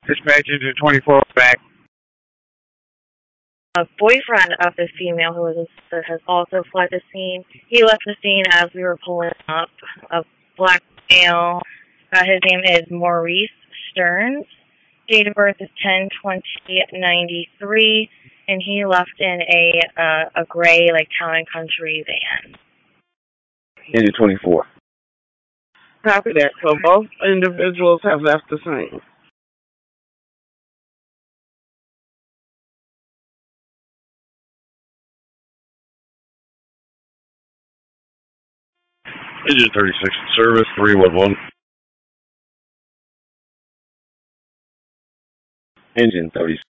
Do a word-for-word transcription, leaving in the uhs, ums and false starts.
Dispatch engine twenty-four back. A boyfriend of the female who was a sister has also fled the scene. He left the scene as we were pulling up. A black male. Uh, his name is Maurice Stearns. Date of birth is ten twenty ninety-three, and he left in a uh, a gray like town and country van. Engine twenty-four. Copy that. So both individuals have left the scene. Engine thirty-six in service, three one one. Engine thirty-six.